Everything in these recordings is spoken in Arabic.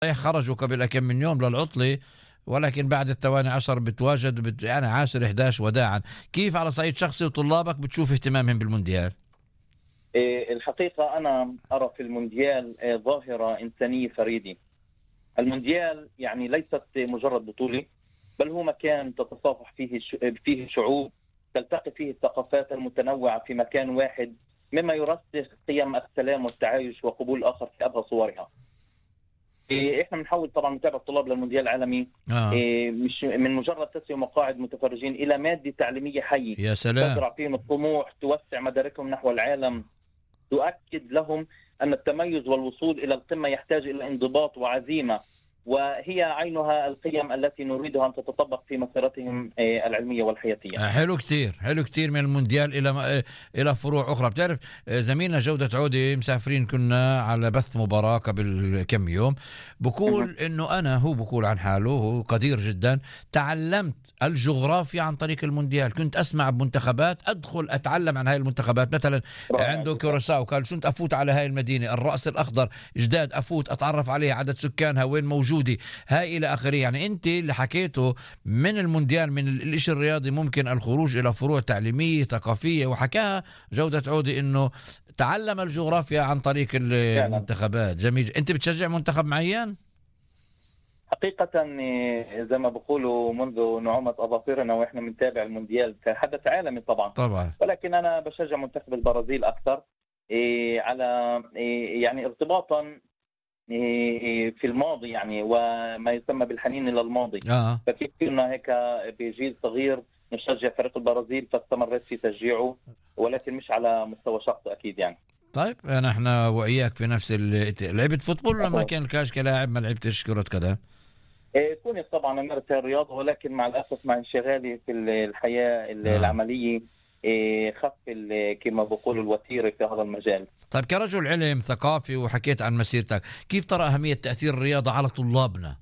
خرجوا قبل كم من يوم للعطلة، ولكن بعد الثواني عشر بتواجد يعني 10 11 وداعا. كيف على صعيد شخصي وطلابك بتشوف اهتمامهم بالمونديال؟ الحقيقة أنا أرى في المونديال ظاهرة إنسانية فريدة. المونديال يعني ليست مجرد بطولة، بل هو مكان تتصافح فيه شعوب، تلتقي فيه الثقافات المتنوعة في مكان واحد، مما يرسخ قيم السلام والتعايش وقبول الآخر في أبهى صورها. احنا بنحاول طبعا نتابع الطلاب للمونديال العالمي، اه مش من مجرد تسوية مقاعد متفرجين الى ماده تعليميه حيه يا سلام. تزرع فيهم الطموح، توسع مداركهم نحو العالم، تؤكد لهم ان التميز والوصول الى القمه يحتاج الى انضباط وعزيمه، وهي عينها القيم التي نريدها ان تتطبق في مسيرتهم العلميه والحياتيه. حلو كتير، حلو كتير. من المونديال الى فروع اخرى. بتعرف زميلنا جودة عودة مسافرين كنا على بث مباراة قبل كم يوم، بقول انه انا، هو بقول عن حاله هو قدير جدا، تعلمت الجغرافيا عن طريق المونديال. كنت اسمع بمنتخبات، ادخل اتعلم عن هاي المنتخبات. مثلا رائع عنده جدا. كوراساو، قال كنت افوت على هاي المدينة الرأس الاخضر جداد، افوت اتعرف عليها، عدد سكانها، وين موجودة، هاي الى اخره. يعني انت اللي حكيته من المونديال، من الاشي الرياضي، ممكن الخروج الى فروع تعليميه ثقافيه. وحكاها جوده عودي انه تعلم الجغرافيا عن طريق فعلا المنتخبات. جميل. انت بتشجع منتخب معين؟ حقيقة زي ما بقولوا منذ نعومة أظافرنا وإحنا بنتابع المونديال كحدث عالمي طبعا، طبعا. ولكن أنا بشجع منتخب البرازيل أكثر، على يعني ارتباطا في الماضي يعني، وما يسمى بالحنين إلى الماضي. اه فكيف كنا هيك بجيل صغير نشجع فريق البرازيل، فاستمريت في تشجيعه، ولكن مش على مستوى شخصي أكيد يعني. طيب، نحن واياك في نفس لعبت فوتبول ولا ما كان كاش كلاعب؟ ما لعبتش كرة قدم؟ كوني طبعا أمارس الرياضة، ولكن مع الأسف مع انشغالي في الحياة اه. العملية خف كما بقولوا الوتيرة في هذا المجال. طيب، كرجل علم ثقافي وحكيت عن مسيرتك، كيف ترى أهمية تأثير الرياضة على طلابنا؟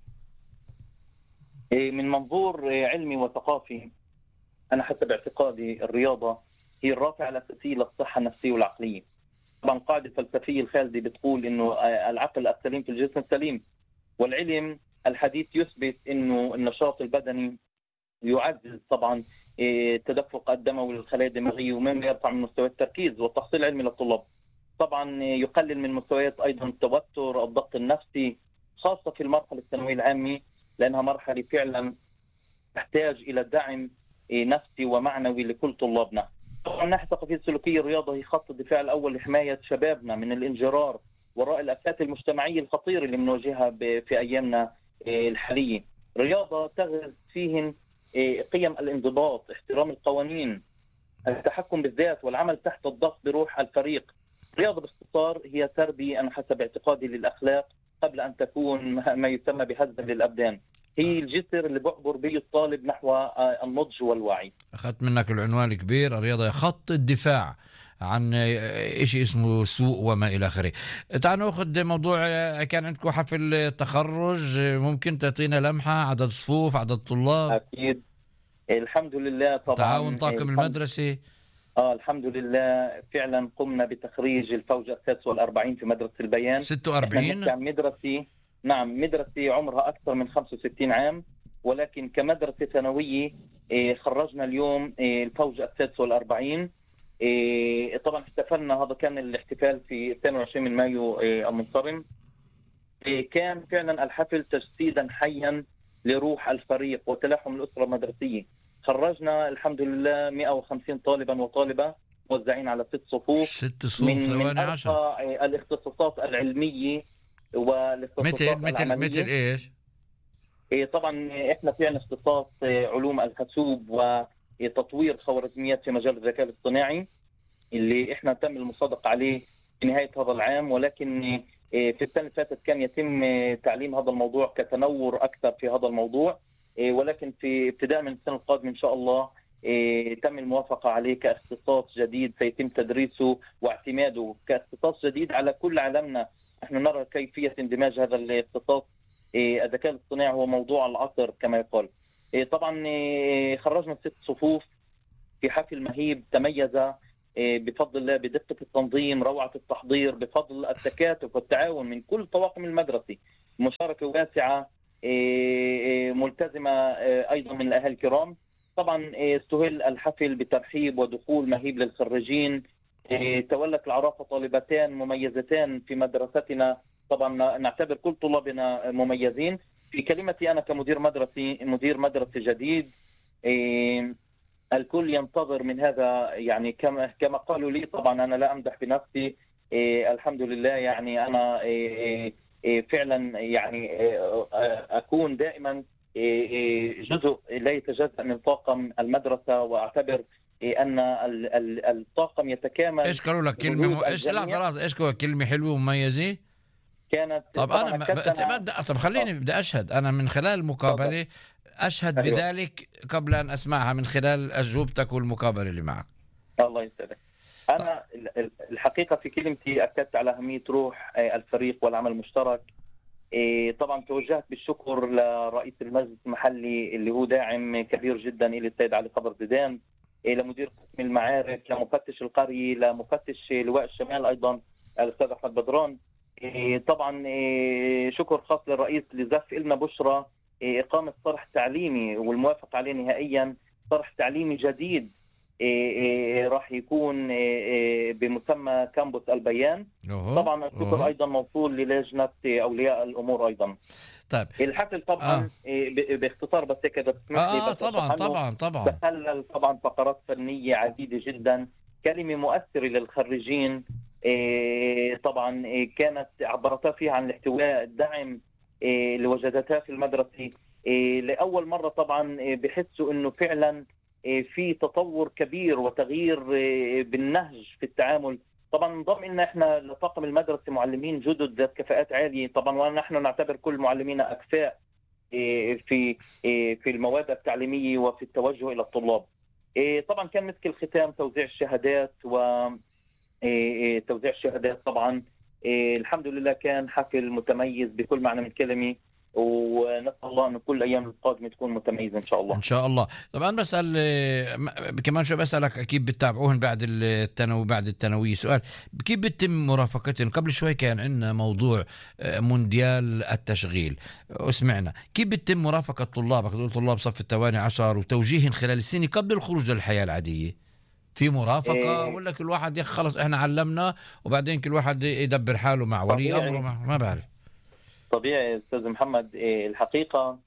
من منظور علمي وثقافي، أنا حتى باعتقادي الرياضة هي الرافعة الأساسية للصحة النفسية والعقلية. طبعا قاعدة فلسفية الخالدي بتقول إنه العقل السليم في الجسم السليم، والعلم الحديث يثبت إنه النشاط البدني يعزز طبعا التدفق الدموي للخلايا الدماغيه، ومما يرفع من مستوى التركيز والتحصيل العلمي للطلاب. طبعا يقلل من مستويات ايضا التوتر، الضغط النفسي، خاصه في المرحله الثانويه العامه، لانها مرحله فعلا تحتاج الى دعم نفسي ومعنوي لكل طلابنا. طبعا من ناحيه الثقافيه السلوكيه، الرياضه هي خط الدفاع الاول لحمايه شبابنا من الانجرار وراء الافات المجتمعيه الخطيره اللي بنواجهها في ايامنا الحاليه. الرياضه تغرس فيهم قيم الانضباط، احترام القوانين، التحكم بالذات، والعمل تحت الضغط بروح الفريق. الرياضه باختصار هي تربيه، انا حسب اعتقادي، للاخلاق قبل ان تكون ما يسمى بهزا للابدان. هي الجسر اللي بعبر به الطالب نحو النضج والوعي. أخذت منك العنوان الكبير، الرياضة خط الدفاع عن إشي اسمه سوء وما إلى آخره. تعال نأخذ موضوع، كان عندكم حفل تخرج، ممكن تعطينا لمحة؟ عدد صفوف، عدد طلاب، اكيد. الحمد لله تعاون طبعا طاقم المدرسة؟ الحمد لله فعلا قمنا بتخريج الفوج السادس والأربعين في مدرسة البيان. احنا 46. بنحكي عن مدرسة، نعم مدرسة عمرها أكثر من 65 عام، ولكن كمدرسة ثانوية خرجنا اليوم الفوج السادس والأربعين. طبعا احتفلنا، هذا كان الاحتفال في 22 من مايو المنصرم. كان فعلا الحفل تجسيدا حيا لروح الفريق وتلاحم الأسرة المدرسية. خرجنا الحمد لله 150 طالبا وطالبة موزعين على 6 صفوف 6 صفوف، من ثواني 10. أرقى الاختصاصات العلمية مثل والاختصاصات مثل العملية. إيش؟ طبعا احنا فينا اختصاص علوم الحاسوب وتطوير خوارزميات في مجال الذكاء الاصطناعي، اللي احنا تم المصادقة عليه في نهاية هذا العام، ولكن في السنة اللي فاتت كان يتم تعليم هذا الموضوع كتنور أكثر في هذا الموضوع، ولكن في ابتداء من السنة القادمة إن شاء الله تم الموافقة عليه كاختصاص جديد سيتم تدريسه واعتماده كاختصاص جديد على كل عالمنا. نحن نرى كيفية اندماج هذا الاختصاص. الذكاء الاصطناعي هو موضوع العصر كما يقال. طبعا خرجنا 6 صفوف في حفل مهيب تميز بفضل الله بدقة التنظيم، روعة التحضير، بفضل التكاتف والتعاون من كل طواقم المدرسة. واسعة ملتزمة أيضا من الأهالي الكرام. طبعا استهل الحفل بترحيب ودخول مهيب للخريجين. تولت العرافة طالبتان مميزتان في مدرستنا، طبعا نعتبر كل طلابنا مميزين. في كلمتي أنا كمدير مدير مدرسة جديد، الكل ينتظر من هذا، يعني كما قالوا لي، طبعا أنا لا أمدح بنفسي، الحمد لله، يعني أنا فعلا يعني أكون دائما جزء لا يتجزأ من طاقم المدرسة، وأعتبر أن الطاقم يتكامل. ايش قالوا لك كلمه؟ ايش لحظه ايش قالوا كلمه حلوه ومميزه؟ كانت طب انا طب خليني بدي اشهد انا من خلال المقابله، اشهد أيوة. بذلك قبل ان اسمعها من خلال اجوبتك والمقابله اللي معك. الله يسعدك. انا الحقيقه في كلمتي اكدت على اهميه روح الفريق والعمل المشترك. طبعا توجهت بالشكر لرئيس المجلس المحلي اللي هو داعم كبير جدا الى السيد علي خبر زيدان، لمدير قسم المعارف، لمفتش القرية، لمفتش لواء الشمال ايضا الاستاذ احمد بدران. طبعا شكر خاص للرئيس اللي زف لنا بشرى اقامه صرح تعليمي والموافق عليه نهائيا، صرح تعليمي جديد راح يكون بمسمى كامبوس البيان. طبعا الشكر ايضا موصول للجنه اولياء الامور ايضا. طيب الحفل طبعا باختصار بس هيك اذا تسمح لي، طبعا تخلل طبعا فقرات فنيه عديده جدا، كلمه مؤثره للخريجين. طبعا كانت عبرتا فيها عن الاحتواء، الدعم اللي وجدتها في المدرسه. لاول مره طبعا بحسوا انه فعلا في تطور كبير وتغيير بالنهج في التعامل. طبعا انضم لنا احنا لطاقم المدرسه معلمين جدد ذات كفاءات عاليه طبعا، ونحن نعتبر كل معلمينا اكفاء في المواد التعليميه وفي التوجه الى الطلاب. طبعا كان مسك الختام توزيع الشهادات توزيع الشهادات. طبعا الحمد لله كان حفل متميز بكل معنى من الكلمه، ونسال الله ان كل الايام القادمه تكون متميزه ان شاء الله. ان شاء الله. طبعا بسال كمان شو بسالك، اكيد بتتابعوهن بعد بعد الثانويه، سؤال كيف بتتم مرافقتهم؟ قبل شوي كان عندنا موضوع مونديال التشغيل وسمعنا كيف بتتم مرافقه طلابك، دول طلاب صف الثاني عشر، وتوجيههم خلال السنه قبل الخروج للحياه العاديه؟ في مرافقه ولا كل واحد خلص احنا علمنا وبعدين كل واحد يدبر حاله مع ولي امره؟ ما بعرف. طبيعي استاذ محمد. الحقيقه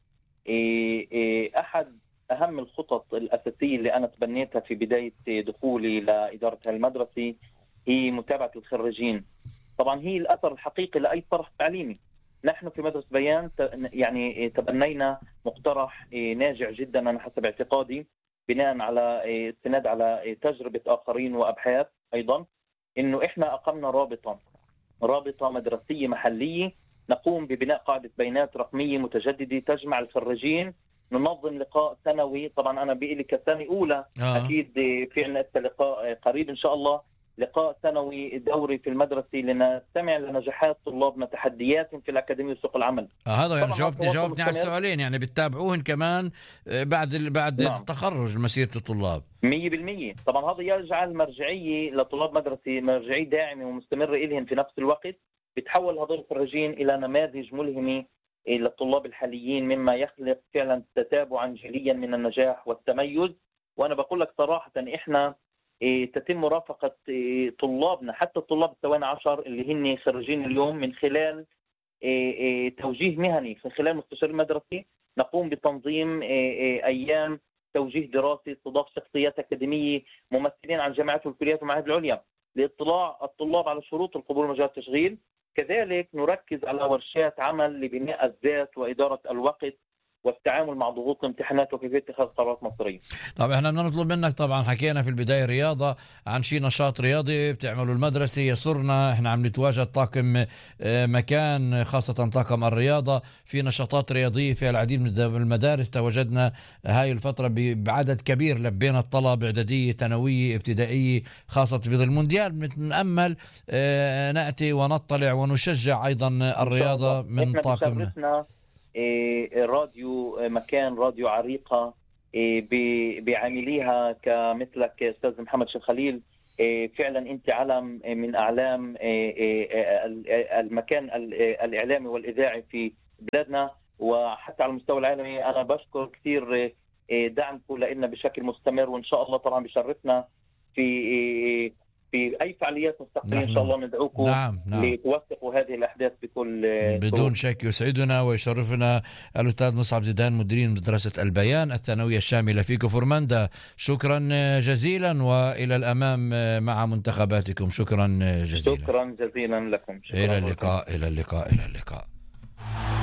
احد اهم الخطط الاساسيه اللي انا تبنيتها في بدايه دخولي لاداره المدرسه هي متابعه الخريجين. طبعا هي الاثر الحقيقي لاي طرح تعليمي. نحن في مدرسه بيان يعني تبنينا مقترح ناجع جدا انا حسب اعتقادي، بناء على استناد على تجربه اخرين وابحاث ايضا، انه احنا اقمنا رابطه مدرسيه محليه نقوم ببناء قاعدة بيانات رقمية متجددة تجمع الخريجين. ننظم لقاء سنوي، طبعا أنا بقلي كسنة أولى أكيد في عنا لقاء قريب إن شاء الله، لقاء سنوي دوري في المدرسة لنستمع لنجاحات طلابنا، تحدياتهم في الأكاديمية وسوق العمل. هذا يعني جاوبتني على السؤالين، يعني بتتابعوهن كمان بعد نعم. التخرج مسيرة الطلاب 100%. طبعا هذا يجعل مرجعية لطلاب مدرسة، مرجعية داعمة ومستمرة إلهم في نفس الوقت، بتحول هذول الخريجين الى نماذج ملهمه للطلاب الحاليين، مما يخلق فعلا تتابعا جيليا من النجاح والتميز. وانا بقول لك صراحه احنا تتم مرافقه طلابنا، حتى الطلاب الثاني عشر اللي هن خريجين اليوم، من خلال توجيه مهني، من خلال مستشار المدرسي نقوم بتنظيم ايام توجيه دراسي، استضاف شخصيات اكاديميه، ممثلين عن جامعات والكليات والمعاهد العليا، لاطلاع الطلاب على شروط القبول ومجال التشغيل. كذلك نركز على ورشات عمل لبناء الذات وإدارة الوقت والتعامل مع ضغوط الامتحانات وكيفية اتخاذ قرارات مصيرية. طبعا احنا بدنا نطلب منك، طبعا حكينا في البداية رياضة، عن شيء نشاط رياضي بتعملوا المدرسة، يسرنا احنا عم نتواجد طاقم مكان خاصة طاقم الرياضة في نشاطات رياضية في العديد من المدارس. تواجدنا هاي الفترة بعدد كبير، لبينا الطلب إعدادية ثانوية ابتدائية، خاصة في ظل المونديال بنتأمل نأتي ونطلع ونشجع أيضا الرياضة من طاقمنا. راديو مكان، راديو عريقة بعامليها كمثلك أستاذ محمد شيخ خليل، فعلا أنت علم من أعلام المكان الإعلامي والإذاعي في بلادنا وحتى على المستوى العالمي. أنا بشكر كثير دعمكم لنا بشكل مستمر، وإن شاء الله طبعا بشرفنا في أي فعاليات مستقبلية إن شاء الله ندعوكم. نعم. لتوثقوا هذه الأحداث بكل بدون شك يسعدنا ويشرفنا. الأستاذ مصعب زيدان، مديرين مدرسة البيان الثانوية الشاملة في كفرمندا، شكرا جزيلا وإلى الأمام مع منتخباتكم. شكرا جزيلا. شكرا جزيلا لكم. إلى اللقاء.